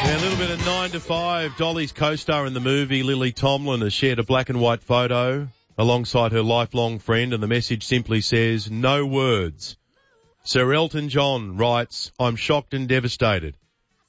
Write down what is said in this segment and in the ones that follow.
Yeah, a little bit of 9 to 5. Dolly's co-star in the movie, Lily Tomlin, has shared a black and white photo alongside her lifelong friend, and the message simply says, no words. Sir Elton John writes, I'm shocked and devastated.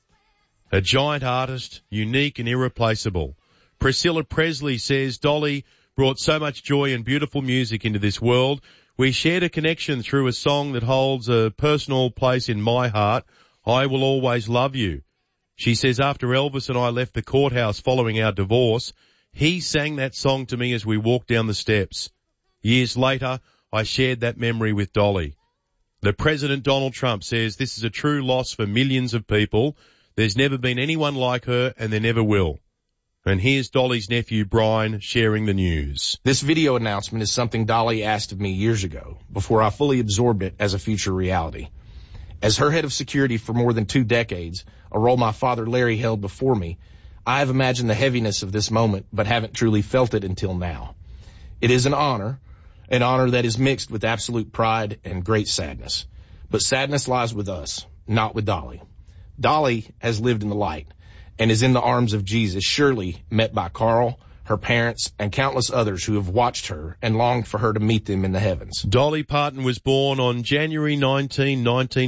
A giant artist, unique and irreplaceable. Priscilla Presley says, Dolly brought so much joy and beautiful music into this world. We shared a connection through a song that holds a personal place in my heart. I Will Always Love You. She says, after Elvis and I left the courthouse following our divorce, he sang that song to me as we walked down the steps. Years later, I shared that memory with Dolly. The President Donald Trump says this is a true loss for millions of people. There's never been anyone like her, and there never will. And here's Dolly's nephew, Brian, sharing the news. This video announcement is something Dolly asked of me years ago, before I fully absorbed it as a future reality. As her head of security for more than 2 decades, a role my father Larry held before me, I have imagined the heaviness of this moment, but haven't truly felt it until now. It is an honor that is mixed with absolute pride and great sadness. But sadness lies with us, not with Dolly. Dolly has lived in the light and is in the arms of Jesus, surely met by Carl, her parents, and countless others who have watched her and longed for her to meet them in the heavens. Dolly Parton was born on January 19,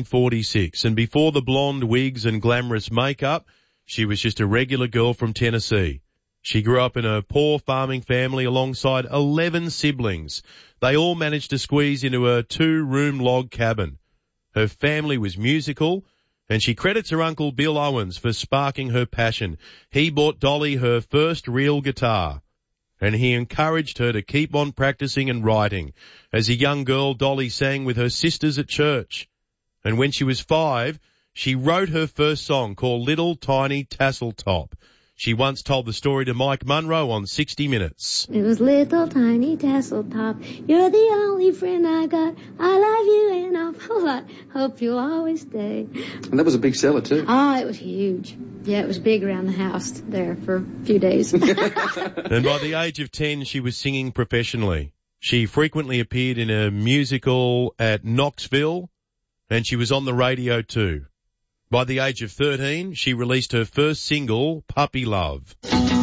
1946, and before the blonde wigs and glamorous makeup, she was just a regular girl from Tennessee. She grew up in a poor farming family alongside 11 siblings. They all managed to squeeze into a 2-room log cabin. Her family was musical, and she credits her uncle Bill Owens for sparking her passion. He bought Dolly her first real guitar, and he encouraged her to keep on practicing and writing. As a young girl, Dolly sang with her sisters at church, and when she was 5, she wrote her first song called Little Tiny Tassel Top. She once told the story to Mike Munro on 60 Minutes. It was little tiny tassel top. You're the only friend I got. I love you an awful lot. Hope you'll always stay. And that was a big seller too. Oh, it was huge. Yeah, it was big around the house there for a few days. And by the age of 10, she was singing professionally. She frequently appeared in a musical at Knoxville, and she was on the radio too. By the age of 13, she released her first single, Puppy Love.